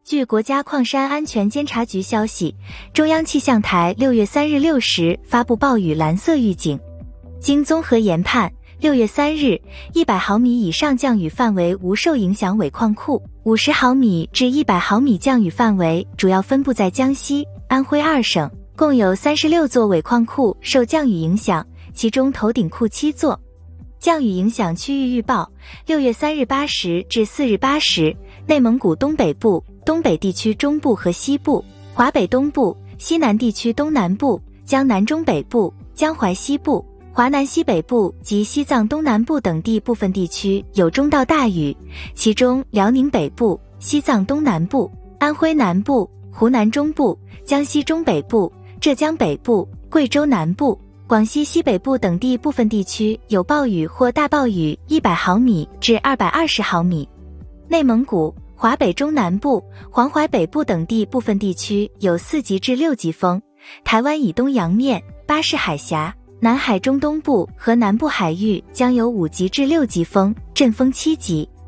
据国家矿山安全监察局消息，中央气象台6月3日6时发布暴雨蓝色预警。经综合研判，6月3日100毫米以上降雨范围无受影响尾矿库，50毫米至100毫米降雨范围主要分布在江西、安徽2省，共有36座尾矿库受降雨影响，其中头顶库7座。降雨影响区域预报：6月3日8时至4日8时，内蒙古东北部、东北地区中部和西部、华北东部、西南地区东南部、江南中北部、江淮西部、华南西北部及西藏东南部等地部分地区有中到大雨，其中辽宁北部、西藏东南部、安徽南部、湖南中部、江西中北部、浙江北部、贵州南部、广西西北部等地部分地区有暴雨或大暴雨100毫米至220毫米。内蒙古、华北中南部、黄淮北部等地部分地区有4级至6级风。台湾以东洋面、巴士海峡、南海中东部和南部海域将有5级至6级风，阵风7级。